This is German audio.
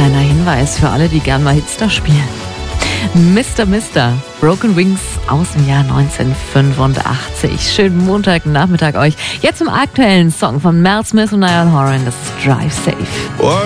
Kleiner Hinweis für alle, die gern mal Hits da spielen. Mr. Broken Wings aus dem Jahr 1985. Schönen Montagnachmittag euch. Jetzt zum aktuellen Song von Mel Smith und Niall Horan. Das ist Drive Safe.